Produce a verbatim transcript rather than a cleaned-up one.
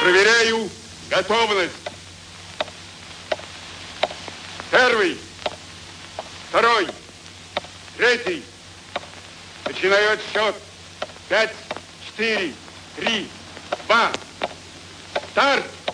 Проверяю готовность. Первый, второй, третий. Начинаю отсчет. Пять, четыре, три, два. Старт!